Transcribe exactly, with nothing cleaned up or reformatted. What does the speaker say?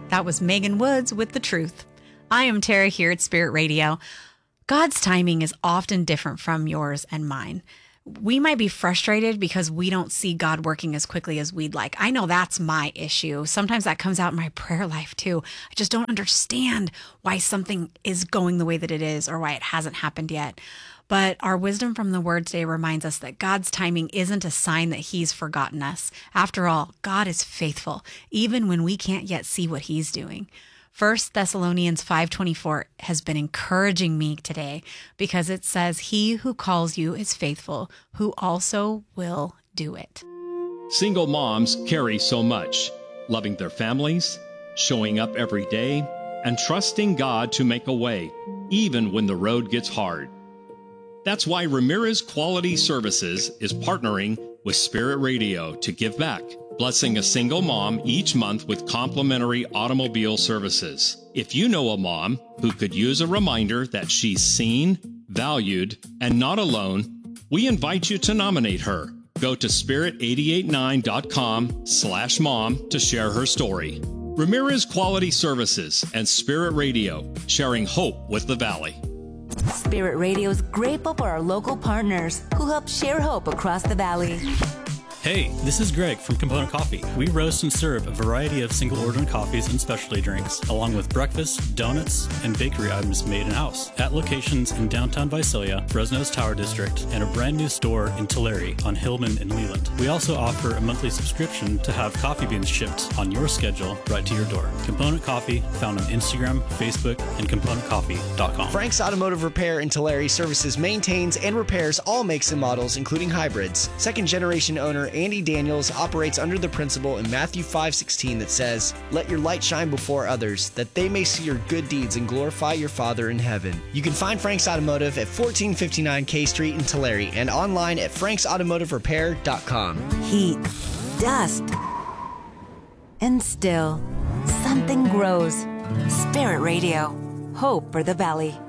That was Megan Woods with The Truth. I am Tara here at Spirit Radio. God's timing is often different from yours and mine. We might be frustrated because we don't see God working as quickly as we'd like. I know that's my issue. Sometimes that comes out in my prayer life too. I just don't understand why something is going the way that it is or why it hasn't happened yet. But our wisdom from the Word today reminds us that God's timing isn't a sign that He's forgotten us. After all, God is faithful, even when we can't yet see what He's doing. First Thessalonians five twenty-four has been encouraging me today because it says, "He who calls you is faithful, who also will do it." Single moms carry so much, loving their families, showing up every day, and trusting God to make a way, even when the road gets hard. That's why Ramirez Quality Services is partnering with Spirit Radio to give back, blessing a single mom each month with complimentary automobile services. If you know a mom who could use a reminder that she's seen, valued, and not alone, we invite you to nominate her. Go to spirit eight eight nine dot com slash mom to share her story. Ramirez Quality Services and Spirit Radio, sharing hope with the Valley. Spirit Radio is grateful for our local partners who help share hope across the Valley. Hey, this is Greg from Component Coffee. We roast and serve a variety of single-order coffees and specialty drinks, along with breakfast, donuts, and bakery items made in-house at locations in downtown Visalia, Fresno's Tower District, and a brand new store in Tulare on Hillman and Leland. We also offer a monthly subscription to have coffee beans shipped on your schedule right to your door. Component Coffee, found on Instagram, Facebook, and component coffee dot com. Frank's Automotive Repair in Tulare services, maintains, and repairs all makes and models, including hybrids. Second-generation owner Andy Daniels operates under the principle in Matthew five sixteen that says, "Let your light shine before others, that they may see your good deeds and glorify your Father in heaven." You can find Frank's Automotive at fourteen fifty-nine K Street in Tulare and online at franks automotive repair dot com. Heat, dust, and still, something grows. Spirit Radio, hope for the Valley.